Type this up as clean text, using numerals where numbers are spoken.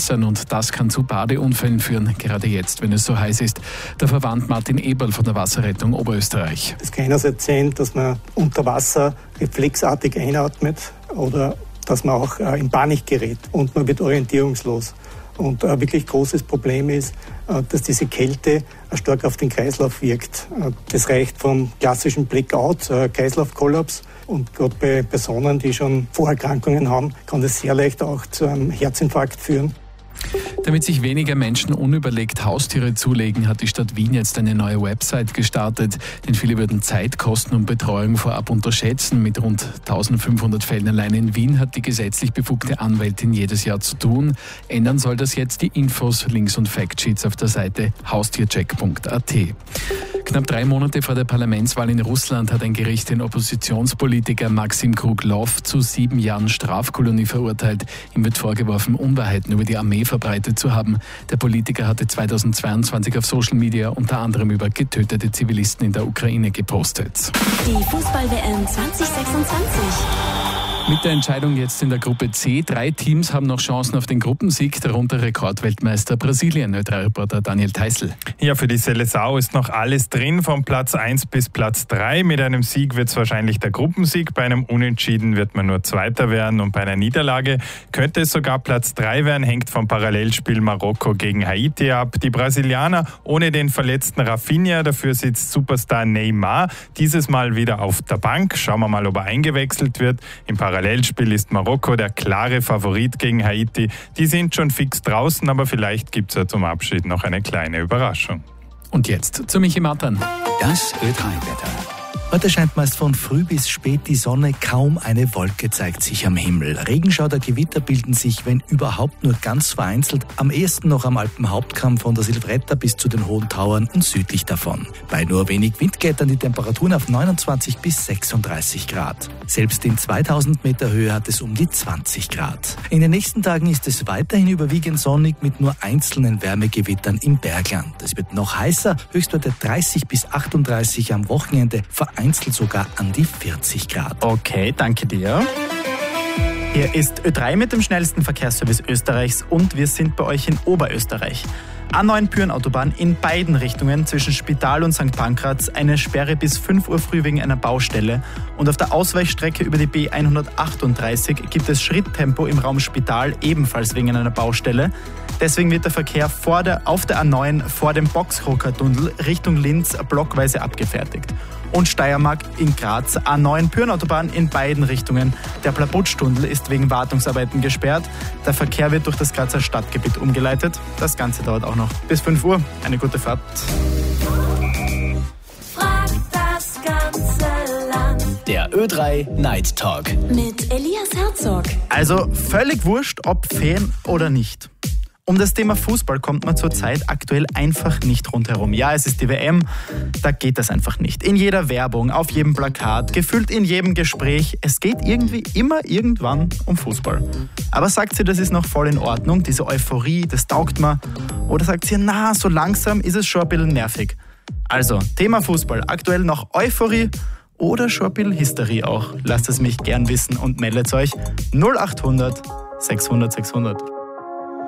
Gewässern und das kann zu Badeunfällen führen, gerade jetzt, wenn es so heiß ist. Der Verband Martin Eberl von der Wasserrettung Oberösterreich. Es kann einerseits sein, dass man unter Wasser reflexartig einatmet oder dass man auch in Panik gerät und man wird orientierungslos. Und ein wirklich großes Problem ist, dass diese Kälte stark auf den Kreislauf wirkt. Das reicht vom klassischen Blackout, Kreislaufkollaps. Und gerade bei Personen, die schon Vorerkrankungen haben, kann das sehr leicht auch zu einem Herzinfarkt führen. Damit sich weniger Menschen unüberlegt Haustiere zulegen, hat die Stadt Wien jetzt eine neue Website gestartet. Denn viele würden Zeit, Kosten und Betreuung vorab unterschätzen. Mit rund 1500 Fällen allein in Wien hat die gesetzlich befugte Anwältin jedes Jahr zu tun. Ändern soll das jetzt die Infos, Links und Factsheets auf der Seite haustiercheck.at. Knapp 3 Monate vor der Parlamentswahl in Russland hat ein Gericht den Oppositionspolitiker Maxim Kruglow zu 7 Jahren Strafkolonie verurteilt. Ihm wird vorgeworfen, Unwahrheiten über die Armee verbreitet zu haben. Der Politiker hatte 2022 auf Social Media unter anderem über getötete Zivilisten in der Ukraine gepostet. Die Fußball-WM 2026. Mit der Entscheidung jetzt in der Gruppe C. 3 Teams haben noch Chancen auf den Gruppensieg, darunter Rekordweltmeister Brasilien. Ö3-Reporter Daniel Theißl. Ja, für die Seleção ist noch alles drin, von Platz 1 bis Platz 3. Mit einem Sieg wird es wahrscheinlich der Gruppensieg, bei einem Unentschieden wird man nur Zweiter werden und bei einer Niederlage könnte es sogar Platz 3 werden, hängt vom Parallelspiel Marokko gegen Haiti ab. Die Brasilianer ohne den verletzten Rafinha, dafür sitzt Superstar Neymar dieses Mal wieder auf der Bank. Schauen wir mal, ob er eingewechselt wird. Im Parallelspiel ist Marokko der klare Favorit gegen Haiti. Die sind schon fix draußen, aber vielleicht gibt es ja zum Abschied noch eine kleine Überraschung. Und jetzt zu Michi Mattern. Das Ö3-Wetter. Heute scheint meist von früh bis spät die Sonne, kaum eine Wolke zeigt sich am Himmel. Regenschauer oder Gewitter bilden sich, wenn überhaupt, nur ganz vereinzelt, am ehesten noch am Alpenhauptkamm von der Silvretta bis zu den Hohen Tauern und südlich davon. Bei nur wenig Wind klettern die Temperaturen auf 29 bis 36 Grad. Selbst in 2000 Meter Höhe hat es um die 20 Grad. In den nächsten Tagen ist es weiterhin überwiegend sonnig mit nur einzelnen Wärmegewittern im Bergland. Es wird noch heißer, Höchstwerte 30 bis 38 am Wochenende, vereinzelt sogar an die 40 Grad. Okay, danke dir. Hier ist Ö3 mit dem schnellsten Verkehrsservice Österreichs und wir sind bei euch in Oberösterreich. A9 Pyhrn-Autobahn in beiden Richtungen zwischen Spital und St. Pankraz eine Sperre bis 5 Uhr früh wegen einer Baustelle. Und auf der Ausweichstrecke über die B138 gibt es Schritttempo im Raum Spital, ebenfalls wegen einer Baustelle. Deswegen wird der Verkehr auf der A9 vor dem Boxkroker-Tunnel Richtung Linz blockweise abgefertigt. Und Steiermark in Graz, A9 Pyhrn-Autobahn in beiden Richtungen. Der Plabutsch-Tunnel ist wegen Wartungsarbeiten gesperrt. Der Verkehr wird durch das Grazer Stadtgebiet umgeleitet. Das Ganze dauert auch noch bis 5 Uhr. Eine gute Fahrt. Frag das ganze Land. Der Ö3 Night Talk. Mit Elias Herzog. Also völlig wurscht, ob Fan oder nicht. Um das Thema Fußball kommt man zurzeit aktuell einfach nicht rundherum. Ja, es ist die WM, da geht das einfach nicht. In jeder Werbung, auf jedem Plakat, gefühlt in jedem Gespräch, es geht irgendwie immer irgendwann um Fußball. Aber sagt sie, das ist noch voll in Ordnung, diese Euphorie, das taugt mir? Oder sagt sie, na, so langsam ist es schon ein bisschen nervig? Also, Thema Fußball, aktuell noch Euphorie oder schon ein bisschen Hysterie auch? Lasst es mich gern wissen und meldet euch 0800 600 600.